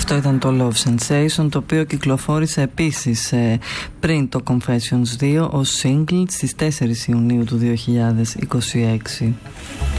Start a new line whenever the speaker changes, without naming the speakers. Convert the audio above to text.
Αυτό ήταν το Love Sensation, το οποίο κυκλοφόρησε επίσης πριν το Confessions 2 ως single στις 4 Ιουνίου του 2026.